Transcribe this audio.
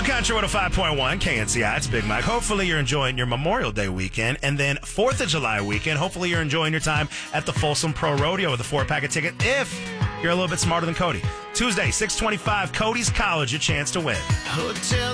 Country 105.1 KNCI. It's Big Mike. Hopefully you're enjoying your Memorial Day weekend and then 4th of July weekend. Hopefully you're enjoying your time at the Folsom Pro Rodeo with a 4-pack of ticket if you're a little bit smarter than Cody. Tuesday, 625, Cody's College, your chance to win. Hotel